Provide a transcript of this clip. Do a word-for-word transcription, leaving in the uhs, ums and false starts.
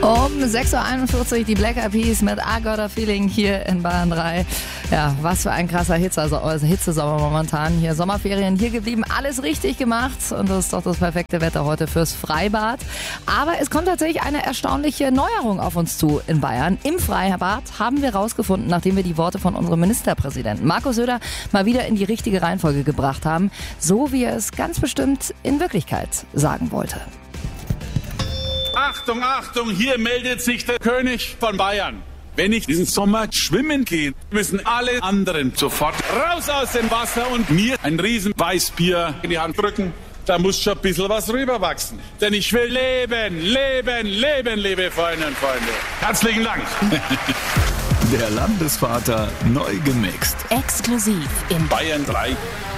Um sechs Uhr einundvierzig die Black Eyed Peas mit I Got a Feeling hier in Bayern drei. Ja, was für ein krasser Hitze, also Hitzesommer momentan. Hier Sommerferien hier geblieben, alles richtig gemacht. Und das ist doch das perfekte Wetter heute fürs Freibad. Aber es kommt tatsächlich eine erstaunliche Neuerung auf uns zu in Bayern. Im Freibad haben wir rausgefunden, nachdem wir die Worte von unserem Ministerpräsidenten Markus Söder mal wieder in die richtige Reihenfolge gebracht haben, so wie er es ganz bestimmt in Wirklichkeit sagen wollte. Achtung, Achtung, hier meldet sich der König von Bayern. Wenn ich diesen Sommer schwimmen gehe, müssen alle anderen sofort raus aus dem Wasser und mir ein riesen Weißbier in die Hand drücken. Da muss schon ein bisschen was rüberwachsen. Denn ich will leben, leben, leben, liebe Freundinnen und Freunde. Herzlichen Dank. Der Landesvater neu gemixt. Exklusiv in Bayern drei.